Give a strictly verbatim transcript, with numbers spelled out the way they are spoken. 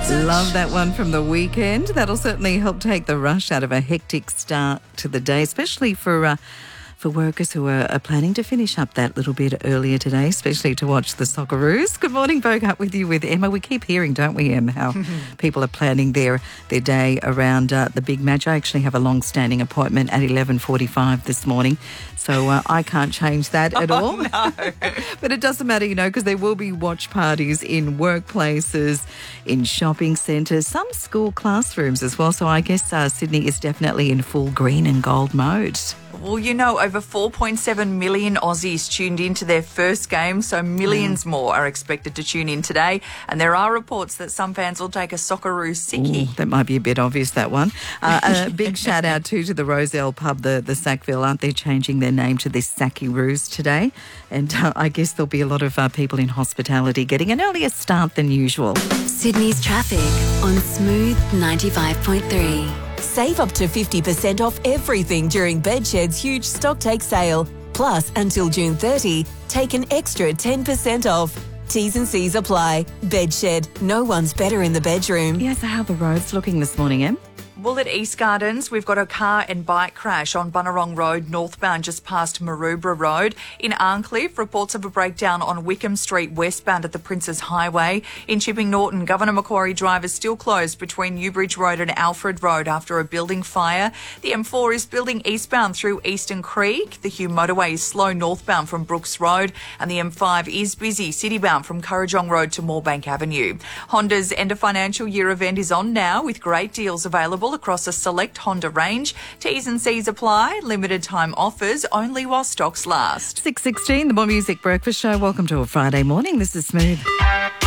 Love that one from The Weekend. That'll certainly help take the rush out of a hectic start to the day, especially for uh, for workers who are, are planning to finish up that little bit earlier today, especially to watch the Socceroos. Good morning, Vogue Up with you with Emma. We keep hearing, don't we, Em, how people are planning their, their day around uh, the big match. I actually have a long-standing appointment at eleven forty-five this morning, so uh, I can't change that at all. Oh, no. But it doesn't matter, you know, because there will be watch parties in workplaces, in shopping centres, some school classrooms as well. So I guess uh, Sydney is definitely in full green and gold mode. Well, you know, over four point seven million Aussies tuned into their first game, so millions mm. more are expected to tune in today. And there are reports that some fans will take a Socceroo sickie. Ooh, that might be a bit obvious, that one. Uh, a big shout out too to the Roselle pub, the, the Sackville. Aren't they changing their name to this Sackyroos today? And uh, I guess there'll be a lot of uh, people in hospitality getting an earlier start than usual. Sydney's traffic on Smooth ninety-five point three. Save up to fifty percent off everything during Bedshed's huge stock take sale. Plus, until June thirtieth, take an extra ten percent off. T's and C's apply. Bedshed, no one's better in the bedroom. Yeah, so how are the roads looking this morning, Em? Well, at East Gardens, we've got a car and bike crash on Bunurong Road, northbound, just past Maroubra Road. In Arncliffe, reports of a breakdown on Wickham Street, westbound at the Princes Highway. In Chipping Norton, Governor Macquarie Drive is still closed between Newbridge Road and Alfred Road after a building fire. The M four is building eastbound through Eastern Creek. The Hume Motorway is slow northbound from Brooks Road. And the M five is busy citybound from Kurrajong Road to Moorebank Avenue. Honda's end of financial year event is on now with great deals available across a select Honda range. T's and C's apply. Limited time offers only while stocks last. six sixteen, the More Music Breakfast Show. Welcome to a Friday morning. This is Smooth.